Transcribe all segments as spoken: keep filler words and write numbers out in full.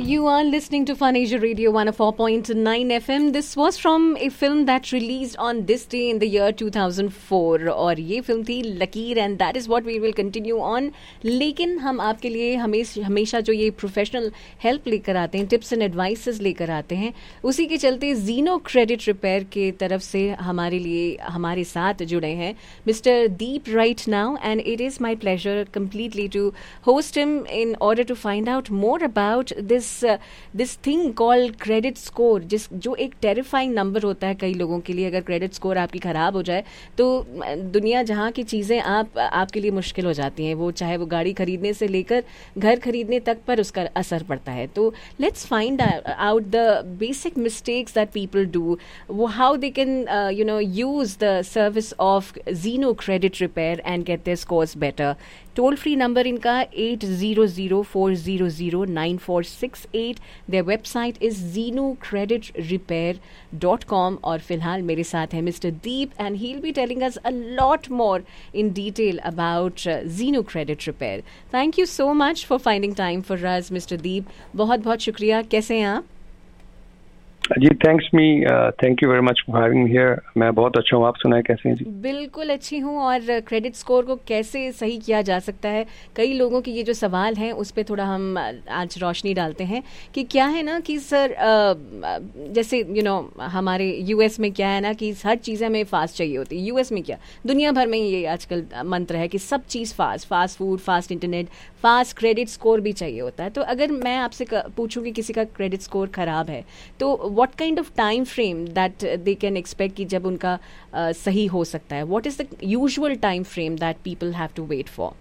You are listening to Fun Asia Radio one oh four point nine F M. This was from a film that released on this day in the year two thousand four. और ये film थी लकीर and that is what we will continue on. लेकिन हम आपके लिए हमेश हमेशा जो ये प्रोफेशनल हेल्प लेकर आते हैं, टिप्स एंड एडवाइसेस लेकर आते हैं, उसी के चलते जीनो क्रेडिट रिपेयर के तरफ से हमारे लिए हमारे साथ जुड़े हैं mister Deep right now and it is my pleasure completely to host him in order to find out more about this this thing called credit score, जिस जो एक टेरिफाइंग नंबर होता है कई लोगों के लिए. अगर क्रेडिट स्कोर आपकी ख़राब हो जाए तो दुनिया जहाँ की चीज़ें आप आपके लिए मुश्किल हो जाती हैं, वो चाहे वो गाड़ी खरीदने से लेकर घर खरीदने तक पर उसका असर पड़ता है. तो let's find out the basic mistakes that people do, how they can you know use the service of Gino credit repair and gate there scores better. Toll free number इनका eight zero zero four zero zero nine four six eight. Their website is Gino credit repair dot com. और फिलहाल मेरे साथ हैं mister Deep and he will be telling us a lot more in detail about Gino credit repair. Thank you so much for finding time for us mister दीप. बहुत बहुत शुक्रिया. कैसे हैं आप? जी thanks me thank you very much for having me here. मैं बहुत अच्छा हूँ, आप सुनाए कैसे हैं? जी बिल्कुल अच्छी हूँ. और क्रेडिट स्कोर को कैसे सही किया जा सकता है, कई लोगों के ये जो सवाल हैं उस पर थोड़ा हम आज रोशनी डालते हैं कि क्या है ना कि सर जैसे यू नो हमारे यूएस में क्या है ना कि हर चीज़ें हमें फास्ट चाहिए होती है. यूएस में क्या दुनिया भर में ये आजकल मंत्र है कि सब चीज़ fast, fast food, fast internet, fast credit score भी चाहिए होता है. तो अगर मैं आपसे पूछूँ कि किसी का क्रेडिट स्कोर ख़राब है तो what kind of time frame that they can expect कि जब उनका uh, सही हो सकता है? What is the usual time frame that people have to wait for?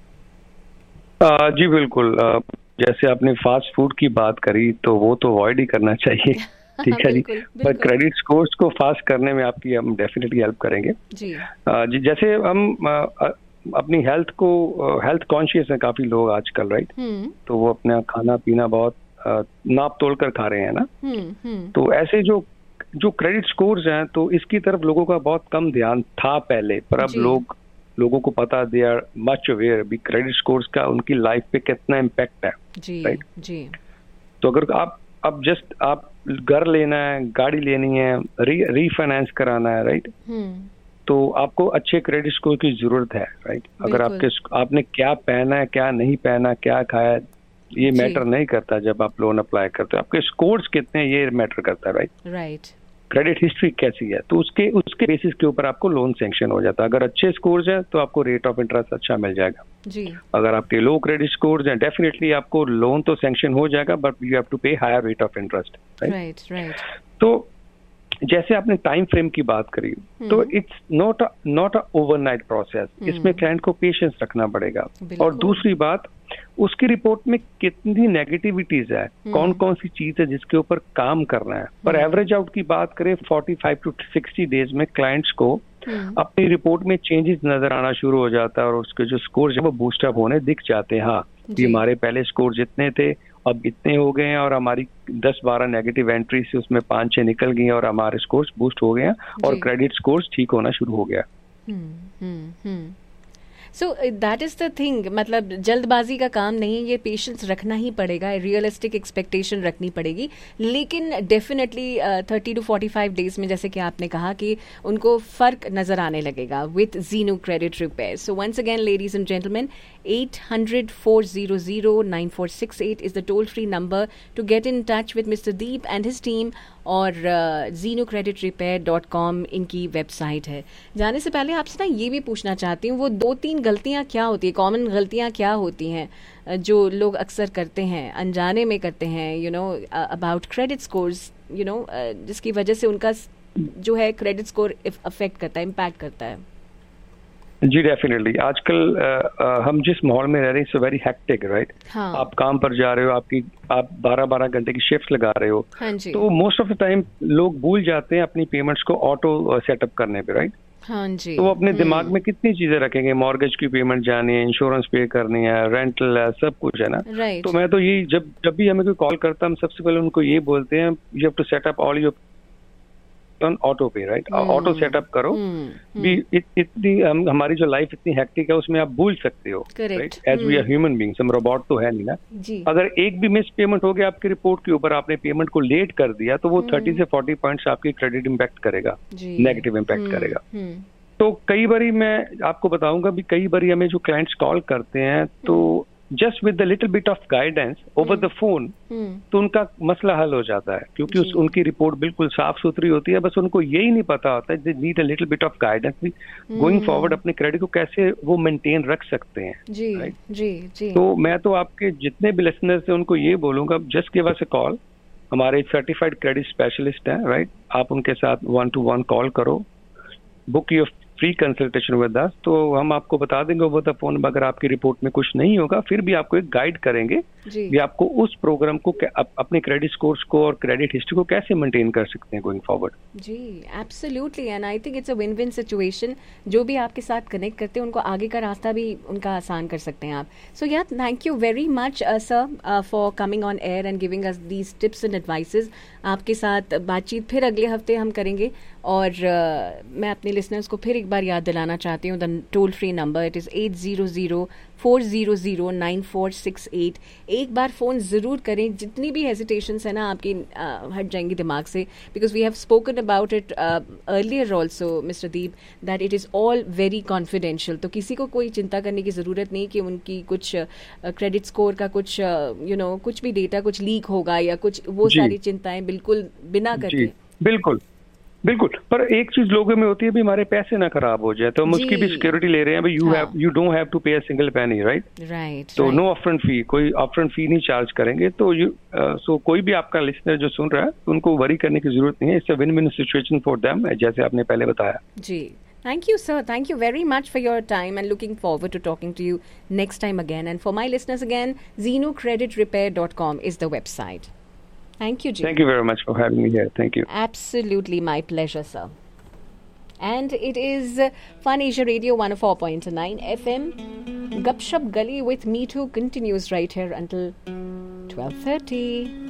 uh, जी बिल्कुल. uh, जैसे आपने फास्ट फूड की बात करी तो वो तो अवॉइड ही करना चाहिए. ठीक है जी. पर क्रेडिट स्कोर्स को फास्ट करने में आपकी हम डेफिनेटली हेल्प करेंगे जी. uh, जी जैसे हम uh, अपनी हेल्थ को हेल्थ uh, कॉन्शियस हैं काफी लोग आजकल, राइट? तो वो अपना खाना पीना बहुत नाप तोल कर खा रहे हैं ना. हुँ, हुँ. तो ऐसे जो जो क्रेडिट स्कोर्स हैं तो इसकी तरफ लोगों का बहुत कम ध्यान था पहले, पर अब लोग लोगों को पता दे आर मच अवेयर भी क्रेडिट स्कोर्स का उनकी लाइफ पे कितना इम्पैक्ट है, राइट? जी. तो अगर आप अब जस्ट आप घर लेना है, गाड़ी लेनी है, री रीफाइनेंस कराना है, राइट? तो आपको अच्छे क्रेडिट स्कोर की जरूरत है, राइट? अगर आपके आपने क्या पहना है, क्या नहीं पहना, क्या खाया, ये मैटर नहीं करता. जब आप लोन अप्लाई करते हो आपके स्कोर्स कितने हैं ये मैटर करता है, राइट? राइट. क्रेडिट हिस्ट्री कैसी है तो उसके उसके बेसिस के ऊपर आपको लोन सैंक्शन हो जाता है. अगर अच्छे स्कोर्स हैं तो आपको रेट ऑफ इंटरेस्ट अच्छा मिल जाएगा जी. अगर आपके लो क्रेडिट स्कोर्स हैं डेफिनेटली आपको लोन तो सैंक्शन हो जाएगा बट यू हैव टू पे higher rate of interest, right? Right. तो जैसे आपने टाइम फ्रेम की बात करी तो it's not not a overnight process. इसमें क्लाइंट को पेशेंस रखना पड़ेगा. और दूसरी बात, उसकी रिपोर्ट में कितनी नेगेटिविटीज है, कौन कौन सी चीज है जिसके ऊपर काम करना है. पर एवरेज आउट की बात करें पैंतालीस टू साठ डेज में क्लाइंट्स को अपनी रिपोर्ट में चेंजेस नजर आना शुरू हो जाता है और उसके जो स्कोर है वो बूस्टअप होने दिख जाते हैं. हाँ, ये हमारे पहले स्कोर जितने थे अब इतने हो गए हैं और हमारी दस बारह नेगेटिव एंट्री से उसमें पांच छह निकल गई हैं और हमारे स्कोर्स बूस्ट हो गए हैं और क्रेडिट स्कोर्स ठीक होना शुरू हो गया. So that is the thing. मतलब जल्दबाजी का काम नहीं, ये पेशेंस रखना ही पड़ेगा, रियलिस्टिक एक्सपेक्टेशन रखनी पड़ेगी. लेकिन definitely thirty two forty five days में जैसे कि आपने कहा कि उनको फ़र्क नज़र आने लगेगा with Gino credit repair. So once again ladies and gentleman, eight hundred four zero zero nine four six eight is the toll free number to get in touch with mister Deep and his team. और जीनो credit repair dot com इनकी website है. जाने से पहले आपसे ना ये भी पूछना चाहती हूँ, वो दो तीन गलतियाँ क्या होती है, कॉमन गलतियाँ क्या होती हैं जो लोग अक्सर करते हैं, अनजाने में करते हैं, you know about credit scores, you know जिसकी वजह से उनका जो है क्रेडिट स्कोर अफेक्ट करता है, इम्पैक्ट करता है? जी डेफिनेटली. आजकल आ, आ, हम जिस माहौल में रह रहे हैं सो वेरी हेक्टिक, राइट? हाँ. आप काम पर जा रहे हो, आपकी आप बारह बारह घंटे की शिफ्ट लगा रहे हो. हाँ जी. तो मोस्ट ऑफ द टाइम लोग भूल जाते हैं अपनी पेमेंट्स को ऑटो सेटअप करने पे, राइट? हाँ जी. तो अपने दिमाग में कितनी चीजें रखेंगे, मॉर्गेज की पेमेंट जानी है, इंश्योरेंस पे करनी है, रेंटल है, सब कुछ है ना. राइट. तो मैं तो ये जब जब भी हमें कोई कॉल करता हम सबसे पहले उनको ये बोलते हैं you have to set up all your on auto पे, राइट? ऑटो सेटअप करो भी। इत, इतनी हम, हमारी जो लाइफ इतनी हेक्टिक है उसमें आप भूल सकते हो, right? As we are human beings, हम रोबोट तो है नहीं ना। अगर एक भी मिस पेमेंट हो गया आपकी रिपोर्ट के ऊपर, आपने पेमेंट को लेट कर दिया, तो वो थर्टी से फोर्टी पॉइंट्स आपकी क्रेडिट इम्पैक्ट करेगा, नेगेटिव इम्पैक्ट करेगा। तो कई बारी मैं आपको बताऊंगा भी, कई बारी हमें जो क्लाइंट्स कॉल करते हैं तो just with the little bit of guidance over the phone, तो उनका मसला हल हो जाता है, क्योंकि उस, उनकी रिपोर्ट बिल्कुल साफ सुथरी होती है। बस उनको यही नहीं पता होता है, they need a little bit of guidance भी गोइंग फॉरवर्ड अपने क्रेडिट को कैसे वो मेंटेन रख सकते हैं, जी, right? जी, जी। तो मैं तो आपके जितने भी लिसनर्स हैं उनको ये बोलूंगा, just give us a call. हमारे सर्टिफाइड क्रेडिट स्पेशलिस्ट हैं, राइट? आप उनके साथ वन टू वन कॉल करो, book your free consultation with us, तो हम आपको बता देंगे ओवर द फोन। अगर आपकी रिपोर्ट में कुछ नहीं होगा, फिर भी आपको एक गाइड करेंगे कि आपको उस प्रोग्राम को, अप, अपने क्रेडिट स्कोर्स को और क्रेडिट हिस्ट्री को कैसे मेंटेन कर सकते हैं going forward. Ji, absolutely, and I think it's a win win situation. जो भी आपके साथ कनेक्ट करते हैं उनको आगे का रास्ता भी उनका आसान कर सकते हैं आप। सो या thank you very much sir for coming on air and giving us these tips and advices. आपके साथ बातचीत फिर अगले हफ्ते हम करेंगे, और uh, मैं अपने लिसनर्स को फिर एक बार याद दिलाना चाहती हूँ, the toll free number it is eight zero zero four zero zero nine four six eight. एक बार फ़ोन ज़रूर करें, जितनी भी हेजिटेशंस है ना आपकी uh, हट जाएंगी दिमाग से, because we have spoken about it earlier also mister Deep, that it is all very confidential. तो किसी को कोई चिंता करने की ज़रूरत नहीं कि उनकी कुछ क्रेडिट uh, स्कोर का कुछ you uh, no you know, कुछ भी डेटा कुछ लीक होगा या कुछ, वो सारी चिंताएं बिल्कुल बिना करके। बिल्कुल बिल्कुल, पर एक चीज लोगों में होती है भी, हमारे पैसे ना खराब हो जाए, तो हम उसकी भी सिक्योरिटी ले रहे हैं। You have you don't have to पे a single penny, right? Right. तो नो अपफ्रंट फी, कोई अपफ्रंट फी नहीं चार्ज करेंगे। तो यू सो कोई भी आपका लिसनर जो सुन रहा है, तो उनको वरी करने की जरूरत नहीं है। It's a win win situation for them, जैसे आपने पहले बताया। जी, thank you sir, thank you very much for your time, and looking forward to talking to you next time again. And for my listeners again, zeno credit repair dot com is the website. Thank you, Ji. Thank you very much for having me here. Thank you. Absolutely my pleasure, sir. And it is Fun Asia Radio one oh four point nine F M. Gupshup Gully with Me Too continues right here until twelve thirty.